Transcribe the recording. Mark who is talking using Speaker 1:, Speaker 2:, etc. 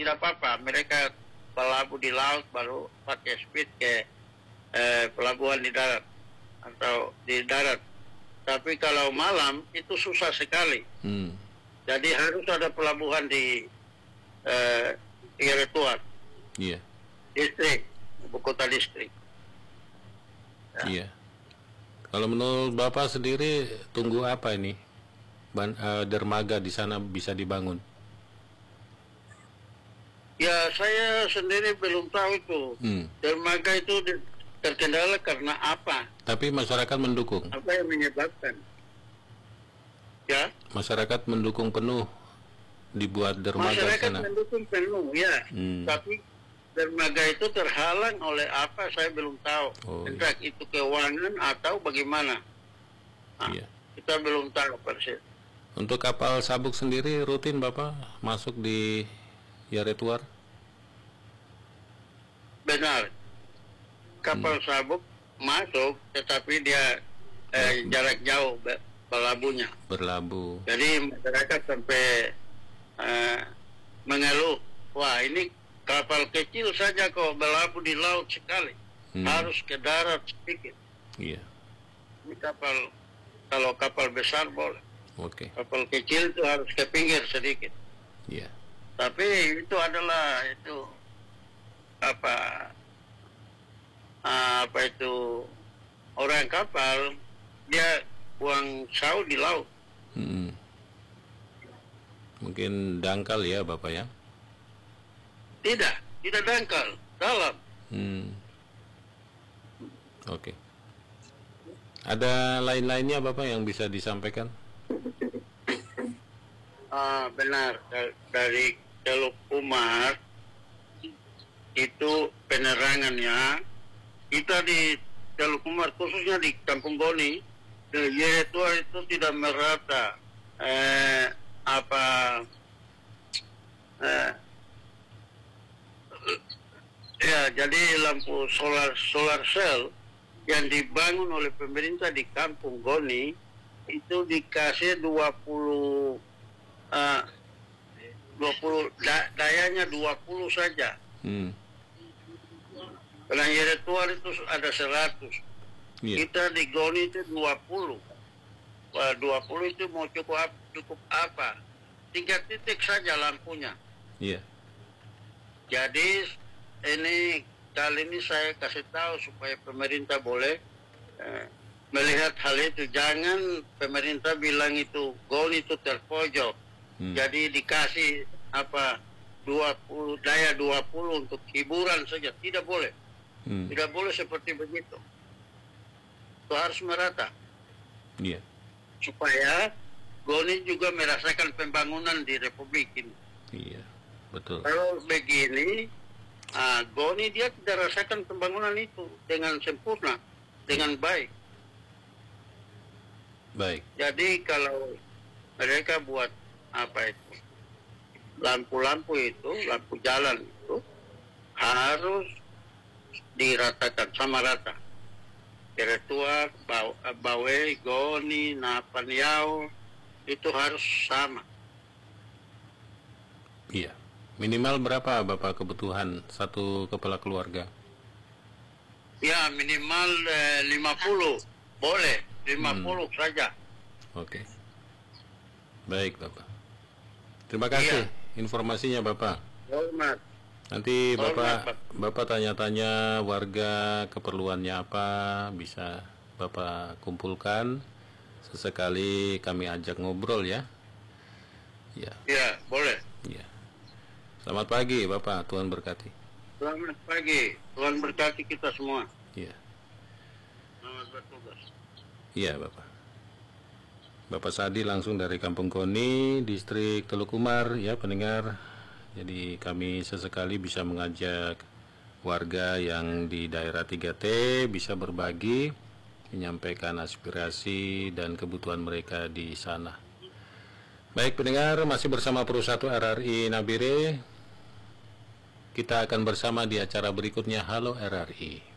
Speaker 1: tidak apa-apa. Mereka berlabuh di laut baru pakai speed ke pelabuhan di darat atau di darat. Tapi kalau malam itu susah sekali. Jadi harus ada pelabuhan di Yeretuar, distrik, ibu kota distrik. Ya.
Speaker 2: Iya. Kalau menurut Bapak sendiri, tunggu apa ini? Dermaga di sana bisa dibangun?
Speaker 1: Ya, saya sendiri belum tahu itu. Dermaga itu terkendala karena apa?
Speaker 2: Tapi masyarakat mendukung.
Speaker 1: Apa yang menyebabkan? Ya.
Speaker 2: Masyarakat mendukung penuh dibuat dermaga di sana.
Speaker 1: Masyarakat mendukung penuh, ya. Tapi dermaga itu terhalang oleh apa? Saya belum tahu. Entah itu keuangan atau bagaimana. Nah, kita belum tahu persis.
Speaker 2: Untuk kapal sabuk sendiri rutin Bapak masuk di Yeretuar?
Speaker 1: Benar. Kapal sabuk masuk, tetapi dia jarak jauh berlabuh. Jadi masyarakat sampai mengeluh, wah ini kapal kecil saja kok berlabuh di laut sekali, harus ke darat sedikit.
Speaker 2: Iya.
Speaker 1: Ini kapal, kalau kapal besar boleh. Kapal kecil itu harus ke pinggir sedikit.
Speaker 2: Iya.
Speaker 1: Tapi itu adalah itu apa itu orang kapal dia buang saut di laut.
Speaker 2: Mungkin dangkal ya Bapak ya?
Speaker 1: Tidak dangkal, dalam.
Speaker 2: Oke. Ada lain-lainnya Bapak yang bisa disampaikan?
Speaker 1: Benar, dari Teluk Umar itu penerangannya kita di Teluk Umar, khususnya di Kampung Goni, Yeretuar itu tidak merata. Ya, jadi lampu solar cell yang dibangun oleh pemerintah di Kampung Goni itu dikasih 20 dayanya 20 saja. Karena Yeretuar itu ada 100. Kita di Goni itu 20. 20 itu mau cukup apa? 3 titik saja lampunya. Jadi ini kali ini saya kasih tahu supaya pemerintah boleh melihat hal itu. Jangan pemerintah bilang itu Goni itu terpojok. Jadi dikasih 20 untuk hiburan saja. Tidak boleh. Tidak boleh seperti begitu. Itu harus merata. Supaya Goni juga merasakan pembangunan di Republik ini.
Speaker 2: Betul.
Speaker 1: Kalau begini, Goni dia tidak rasakan pembangunan itu dengan sempurna, dengan baik. Jadi kalau mereka buat lampu-lampu itu, lampu jalan itu harus diratakan sama rata. Yeretuar, Bawe, Goni, Napaniau itu harus sama.
Speaker 2: Minimal berapa Bapak kebutuhan satu kepala keluarga?
Speaker 1: Ya minimal 50, boleh 50 saja.
Speaker 2: Baik Bapak. Terima kasih informasinya Bapak.
Speaker 1: Hormat.
Speaker 2: Nanti Bapak tanya-tanya warga keperluannya apa, bisa Bapak kumpulkan. Sesekali kami ajak ngobrol ya.
Speaker 1: Ya, boleh.
Speaker 2: Selamat pagi Bapak, Tuhan berkati.
Speaker 1: Selamat pagi, Tuhan berkati kita semua. Selamat bertugas.
Speaker 2: Bapak. Bapak Sadi langsung dari Kampung Goni, distrik Teluk Umar ya pendengar. Jadi kami sesekali bisa mengajak warga yang di daerah 3T bisa berbagi, menyampaikan aspirasi dan kebutuhan mereka di sana. Baik pendengar, masih bersama Perussatu RRI Nabire. Kita akan bersama di acara berikutnya. Halo RRI.